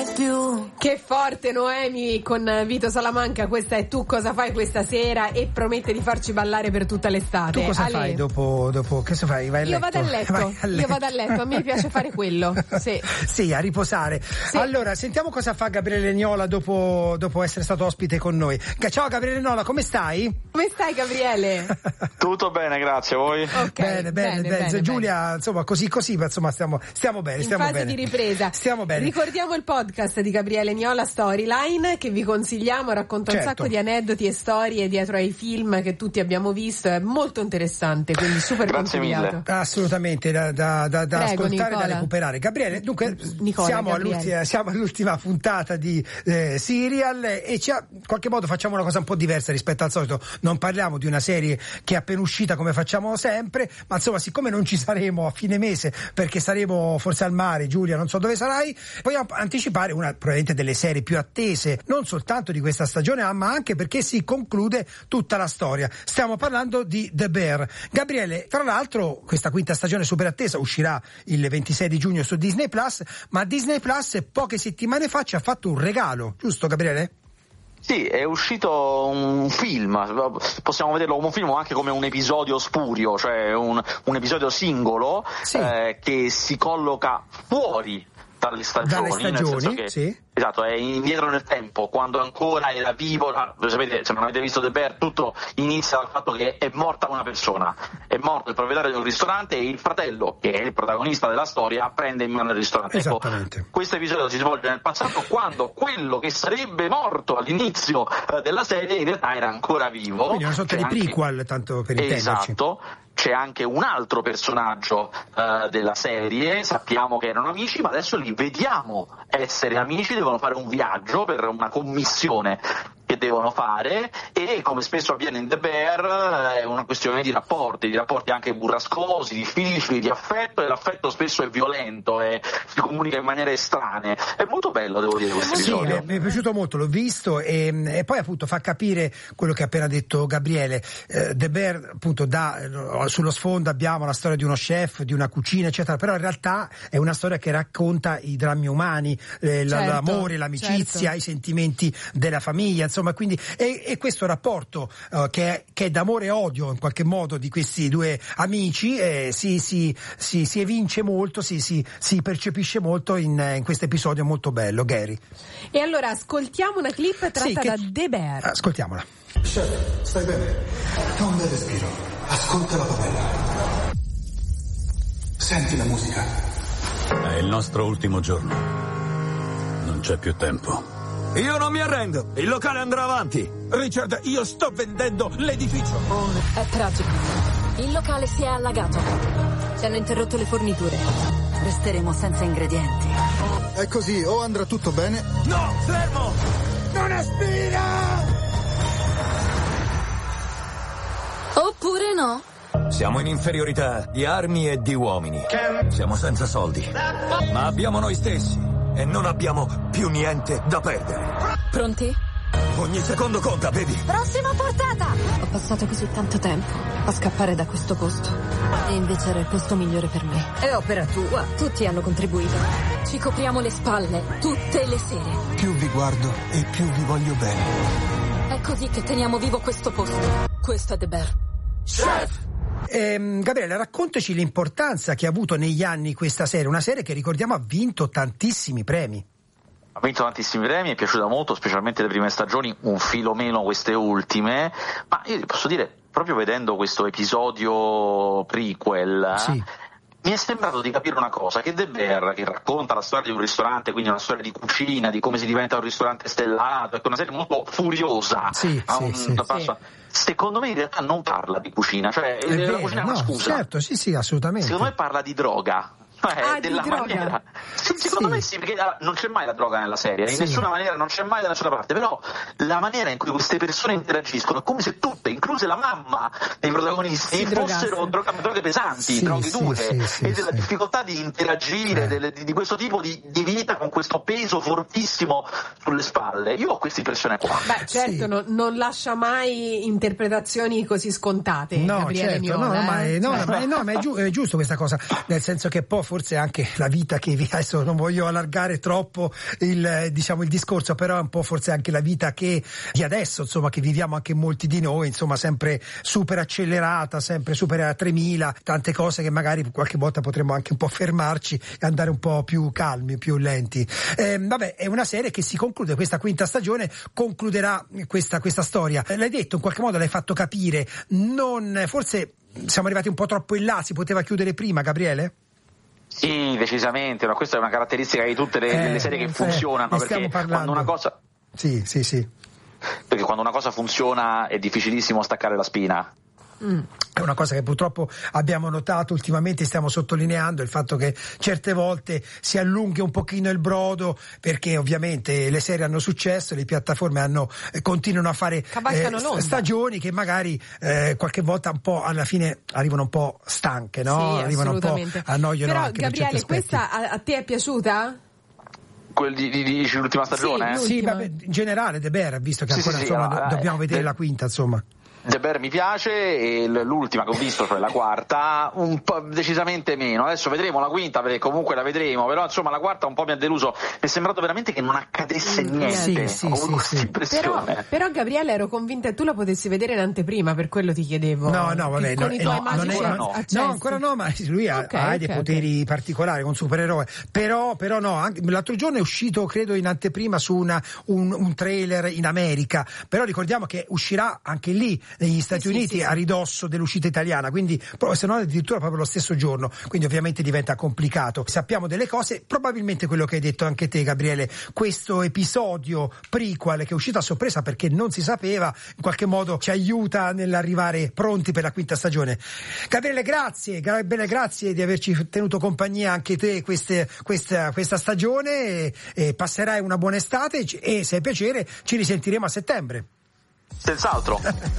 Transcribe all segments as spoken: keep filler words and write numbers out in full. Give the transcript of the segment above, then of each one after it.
mai più. Che forte Noemi con Vito Salamanca, questa è Tu cosa fai questa sera e promette di farci ballare per tutta l'estate. Tu cosa Ale. fai dopo, dopo che fai? Vai a Io letto? vado a letto. Vai a letto. Io vado a letto, a me piace fare quello. Sì, sì, a riposare. Sì. Allora, sentiamo cosa fa Gabriele Niola dopo, dopo essere stato ospite con noi. Ciao Gabriele Niola, come stai? Come stai Gabriele? Tutto bene, grazie, a voi? Okay, bene, bene, bene, bene. Giulia, bene. Insomma, così così, ma insomma stiamo, stiamo bene, In stiamo fase bene. di ripresa. Stiamo bene. Ricordiamo il podcast di Gabriele Niola, Storyline, che vi consigliamo, racconta certo. un sacco di aneddoti e storie dietro ai film che tutti abbiamo visto, è molto interessante, quindi super Grazie consigliato. mille. Assolutamente da, da, da, da Prego, ascoltare Nicola. e da recuperare. Gabriele, dunque Nicola, siamo, Gabriele. all'ultima, siamo all'ultima puntata di eh, Serial e ci ha, in qualche modo facciamo una cosa un po' diversa rispetto al solito. Non parliamo di una serie che è appena uscita come facciamo sempre, ma insomma siccome non ci saremo a fine mese perché saremo forse al mare, Giulia, non so dove sarai, vogliamo anticipare una probabilmente delle serie più attese non soltanto di questa stagione ma anche perché si conclude tutta la storia. Stiamo parlando di The Bear. Gabriele, tra l'altro questa quinta stagione super attesa uscirà il ventisei di giugno su Disney Plus, ma Disney Plus poche settimane fa ci ha fatto un regalo, giusto Gabriele? Sì, è uscito un film, possiamo vederlo come un film o anche come un episodio spurio, cioè un, un episodio singolo sì. eh, che si colloca fuori dalle stagioni, dalle stagioni nel senso che, sì. Esatto, è indietro nel tempo, quando ancora era vivo. Sapete, se non avete visto The Bear, tutto inizia dal fatto che è morta una persona, è morto il proprietario di un ristorante e il fratello, che è il protagonista della storia, prende in mano il ristorante. Esattamente. Ecco, questo episodio si svolge nel passato, quando quello che sarebbe morto all'inizio eh, della serie in realtà era ancora vivo. Quindi una sorta C'è di anche... prequel, tanto per intenderci. Esatto. C'è anche un altro personaggio uh, della serie, sappiamo che erano amici, ma adesso li vediamo essere amici, devono fare un viaggio per una commissione che devono fare e, come spesso avviene in The Bear, è una questione di rapporti, di rapporti anche burrascosi, difficili, di affetto, e l'affetto spesso è violento e si comunica in maniere strane. È molto bello, devo dire, questo sì, episodio. mi è piaciuto molto, l'ho visto e, e poi appunto fa capire quello che ha appena detto Gabriele. eh, The Bear appunto dà, sullo sfondo abbiamo la storia di uno chef, di una cucina eccetera, però in realtà è una storia che racconta i drammi umani, eh, certo, l'amore, l'amicizia, certo. i sentimenti della famiglia, insomma, quindi e, e questo rapporto uh, che, è, che è d'amore e odio in qualche modo di questi due amici eh, si, si, si, si evince molto, si, si, si percepisce molto in, in questo episodio molto bello, Gary. E allora ascoltiamo una clip tratta sì, che... da The Bear. Ascoltiamola. Chef, stai bene? Fa un bel respiro. Ascolta la papella. Senti la musica. È il nostro ultimo giorno. Non c'è più tempo. Io non mi arrendo. Il locale andrà avanti. Richard, io sto vendendo l'edificio. È tragico. Il locale si è allagato. Ci hanno interrotto le forniture. Resteremo senza ingredienti. È così, o andrà tutto bene... No, fermo! Non aspira! Oppure no. Siamo in inferiorità di armi e di uomini. Siamo senza soldi. Ma abbiamo noi stessi. E non abbiamo più niente da perdere. Pronti? Ogni secondo conta, vedi? Prossima portata! Ho passato così tanto tempo a scappare da questo posto. E invece era il posto migliore per me. È opera tua. Tutti hanno contribuito. Ci copriamo le spalle tutte le sere. Più vi guardo e più vi voglio bene. È così che teniamo vivo questo posto. Questo è The Bear. Chef! Eh, Gabriele, raccontaci l'importanza che ha avuto negli anni questa serie, una serie che ricordiamo ha vinto tantissimi premi. Ha vinto tantissimi premi, mi è piaciuta molto, specialmente le prime stagioni, un filo meno queste ultime, ma io posso dire, proprio vedendo questo episodio prequel, sì. mi è sembrato di capire una cosa, che The Bear, che racconta la storia di un ristorante, quindi una storia di cucina, di come si diventa un ristorante stellato, è una serie molto furiosa, sì, ha sì, un sì. passo. Secondo me in realtà non parla di cucina, cioè È la vero, cucina è una no, scusa. certo, sì, sì, assolutamente. Secondo me parla di droga. Cioè, Ah, della di droga. maniera. Sì, secondo Sì. me sì, perché ah, non c'è mai la droga nella serie, in Sì. nessuna maniera, non c'è mai da nessuna parte, però la maniera in cui queste persone interagiscono è come se tutte, incluse la mamma dei protagonisti, Si fossero drogasse. droga, droghe pesanti, Sì, droghe sì, dure, sì, sì, e della sì. difficoltà di interagire, Eh. delle- di, di questo tipo di, di vita con questo peso fortissimo sulle spalle. Io ho questa impressione qua. Beh, certo, Sì. non, non lascia mai interpretazioni così scontate. No, Gabriele certo, Niola, no, no, ma, è, eh? no, Cioè- ma, è, no, ma è, giu- è giusto questa cosa, nel senso che può, forse anche la vita che vi, adesso non voglio allargare troppo il, diciamo, il discorso, però è un po' forse anche la vita che di adesso, insomma, che viviamo anche molti di noi, insomma, sempre super accelerata, sempre super a tremila, tante cose che magari qualche volta potremmo anche un po' fermarci e andare un po' più calmi, più lenti. Eh, vabbè, è una serie che si conclude, questa quinta stagione concluderà questa, questa storia. L'hai detto, in qualche modo l'hai fatto capire, non, forse siamo arrivati un po' troppo in là, si poteva chiudere prima, Gabriele? Sì, decisamente, ma questa è una caratteristica di tutte le, eh, le serie che eh, funzionano, perché quando una cosa sì, sì, sì. perché quando una cosa funziona è difficilissimo staccare la spina. Mm. È una cosa che purtroppo abbiamo notato ultimamente, stiamo sottolineando il fatto che certe volte si allunghi un pochino il brodo, perché ovviamente le serie hanno successo, le piattaforme hanno, eh, continuano a fare eh, stagioni che magari eh, qualche volta un po' alla fine arrivano un po' stanche, no? Sì, arrivano un po', annoiano. Però anche Gabriele, per questa a, a te è piaciuta? Quel di, di, di l'ultima stagione? Sì, sì, vabbè, in generale The Bear, visto che sì, ancora sì, insomma sì, no, dobbiamo eh, vedere eh, la quinta, insomma. The Bear mi piace, e l'ultima che ho visto, cioè la quarta, un po' decisamente meno. Adesso vedremo la quinta, perché comunque la vedremo, però insomma la quarta un po' mi ha deluso, mi è sembrato veramente che non accadesse niente. Sì, sì, ho sì, avuto sì. impressione. Però, però Gabriele, ero convinta che tu la potessi vedere in anteprima, per quello ti chiedevo. No, no, vabbè, con no, i eh, tuoi no, magici non è- no. accessi. No, ancora no, ma lui ha, Okay, ha okay, dei okay. poteri particolari, un supereroe. Però, però no, anche, l'altro giorno è uscito, credo, in anteprima su una, un, un trailer in America. Però ricordiamo che uscirà anche lì, negli Stati sì, Uniti, sì, sì. a ridosso dell'uscita italiana, quindi pro- se no addirittura proprio lo stesso giorno. Quindi ovviamente diventa complicato. Sappiamo delle cose, probabilmente quello che hai detto anche te, Gabriele, questo episodio prequel che è uscito a sorpresa perché non si sapeva, in qualche modo ci aiuta nell'arrivare pronti per la quinta stagione. Gabriele, grazie, Gabriele, grazie di averci tenuto compagnia anche te queste, questa, questa stagione, e, e passerai una buona estate e se hai piacere ci risentiremo a settembre. Senz'altro.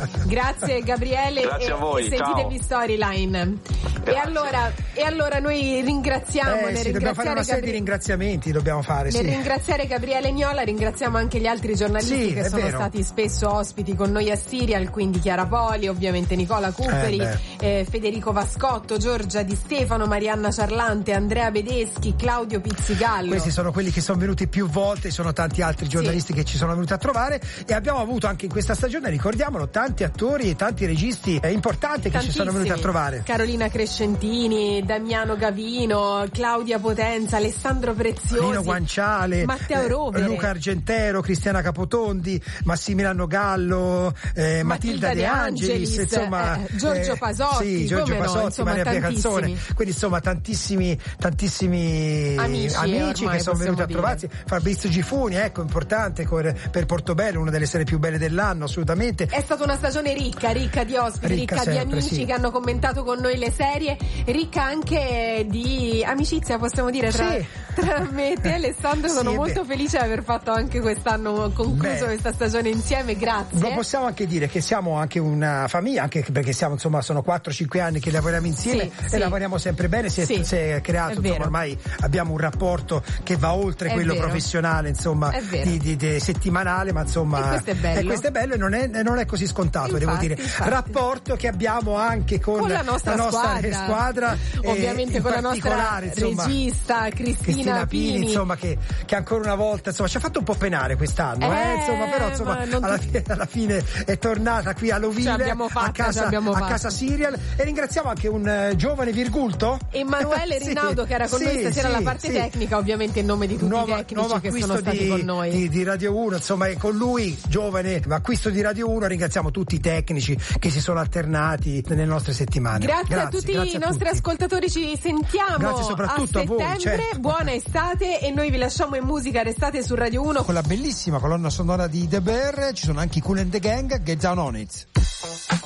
Grazie Gabriele. Grazie e, a voi, e sentitevi ciao. Storyline. E allora, e allora noi ringraziamo, Eh, nel sì, dobbiamo fare una serie ringraziare di Gabri- ringraziamenti, dobbiamo fare, Nel sì. ringraziare Gabriele Gnola, ringraziamo anche gli altri giornalisti Sì, che è sono vero. stati spesso ospiti con noi a Serial, quindi Chiara Poli, ovviamente Nicola Cupperi, Eh, eh, Federico Vascotto, Giorgia Di Stefano, Marianna Ciarlante, Andrea Bedeschi, Claudio Pizzigallo. Questi sono quelli che sono venuti più volte, sono tanti altri giornalisti che ci sono venuti a trovare, e abbiamo avuto anche in questa stagione, ricordiamolo, tanti attori e tanti registi eh, importanti che ci sono venuti a trovare. Carolina Crescentini, Damiano Gavino, Claudia Potenza, Alessandro Preziosi, Lino Guanciale, Matteo eh, Rovere, Luca Argentero, Cristiana Capotondi, Massimiliano Gallo, eh, Matilda, Matilda De Angelis, Angelis, insomma, eh, Giorgio Pasotti, sì, Giorgio come no, Pasotti, insomma, Maria Pia tantissimi. Calzone, quindi insomma tantissimi tantissimi Amici, amici ormai che sono venuti a possiamo trovarsi. Fabrizio Gifuni, ecco, importante per, per Portobello, una delle serie più belle dell'anno, assolutamente. È stata una stagione ricca, ricca di ospiti, Ricca ricca, sempre, di amici sì. che hanno commentato con noi le serie, ricca anche di amicizia, possiamo dire, tra, Sì. tra me e te, Alessandro. Sì, Sono è molto vero. felice di aver fatto anche quest'anno concluso Beh. questa stagione insieme, grazie. Lo possiamo anche dire che siamo anche una famiglia, anche perché siamo, insomma, sono quattro cinque anni che lavoriamo insieme, Sì, e sì. lavoriamo sempre bene, si è, Sì, si è creato, è insomma, vero. ormai abbiamo un rapporto che va oltre È quello vero. professionale, insomma, È vero. di, di- di settimanale, ma insomma, E questo è bello. e questo è bello e non è, non è così scontato, devo Infatti, dire. infatti. Rapporto che abbiamo anche con, Con la nostra squadra. squadra, e Ovviamente in con la nostra particolare, insomma, regista Cristina, Cristina Pini, Pini. insomma, che, che ancora una volta, insomma, ci ha fatto un po' penare quest'anno, eh, Eh, insomma, però insomma, ma non alla, tutti- fine, alla fine è tornata qui a Lovile, Ce l'abbiamo fatta, a casa, ce l'abbiamo a fatta. casa Serial, e ringraziamo anche un eh, giovane Virgulto, Emanuele Sì, Rinaldo, che era con sì, noi stasera sì, alla parte sì. tecnica, ovviamente in nome di tutti Nuova- i tecnici nuovo che acquisto sono stati di, con noi. di, di Radio uno, insomma, e con lui, giovane acquisto di Radio uno, ringraziamo tutti i tecnici che si sono alternati nelle nostre settimane. Grazie, a tutti grazie i a nostri tutti. ascoltatori, ci sentiamo Grazie soprattutto a a voi, settembre, certo. buona estate, e noi vi lasciamo in musica, restate su Radio uno. Con la bellissima colonna sonora di The Bear ci sono anche i Kool and the Gang, Get Down On It.